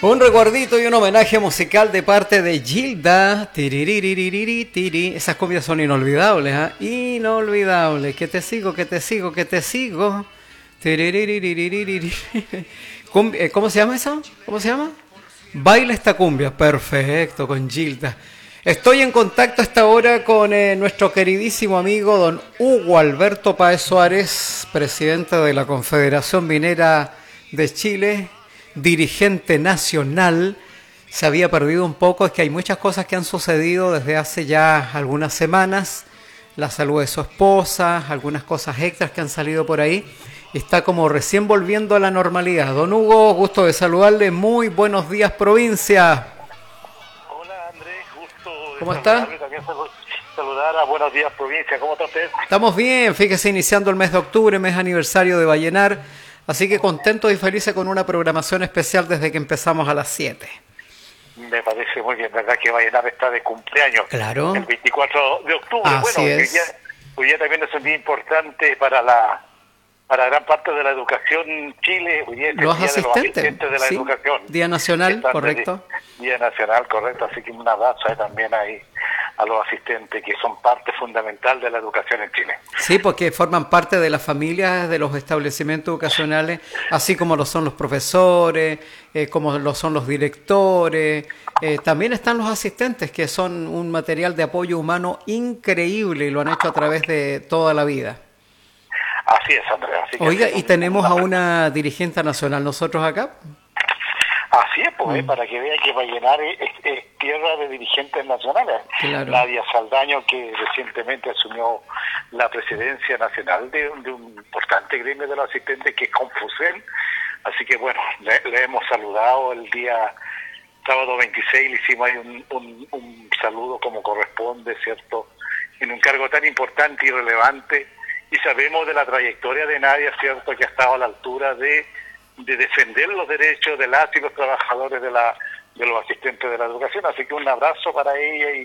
Un recuerdito y un homenaje musical de parte de Gilda. Tiririririri, tiri. Esas cumbias son inolvidables, ¿eh? Inolvidables. Que te sigo, que te sigo, que te sigo. Tiririririri. ¿Cómo se llama eso? ¿Cómo se llama? Baila esta cumbia. Perfecto, con Gilda. Estoy en contacto a esta hora con nuestro queridísimo amigo don Hugo Alberto Páez Suárez, presidente de la Confederación Minera de Chile, dirigente nacional. Se había perdido un poco, es que hay muchas cosas que han sucedido desde hace ya algunas semanas. La salud de su esposa, algunas cosas extras que han salido por ahí. Está como recién volviendo a la normalidad. Don Hugo, gusto de saludarle. Muy buenos días, provincia. Hola Andrés, gusto de ¿Cómo está? también saludar a Buenos Días Provincia. ¿Cómo está usted? Estamos bien, fíjese, iniciando el mes de octubre, mes aniversario de Vallenar, así que contentos y felices con una programación especial desde que empezamos a las 7. Me parece muy bien, ¿verdad? Que Vallenar está de cumpleaños. Claro. El 24 de octubre. Así Bueno, es. hoy día también es un día importante para gran parte de la educación en Chile. Hoy día es el Los día de los asistentes, asistentes de la sí. educación. Día nacional, Están correcto. Día nacional, correcto. Así que un abrazo también ahí a los asistentes que son parte fundamental de la educación en Chile. Sí, porque forman parte de las familias de los establecimientos educacionales, así como lo son los profesores, como lo son los directores. También están los asistentes, que son un material de apoyo humano increíble y lo han hecho a través de toda la vida. Así es, Andrea. Así que Oiga, y tenemos a una dirigente nacional nosotros acá. Así es, pues, para que vea que Vallenar es tierra de dirigentes nacionales. Claro. Nadia Saldaño, que recientemente asumió la presidencia nacional de un importante gremio de los asistentes, que es Confusel. Así que, bueno, le hemos saludado el día sábado 26, le hicimos ahí un saludo como corresponde, ¿cierto? En un cargo tan importante y relevante. Y sabemos de la trayectoria de Nadia, ¿cierto?, que ha estado a la altura de defender los derechos de las y los trabajadores de los asistentes de la educación. Así que un abrazo para ella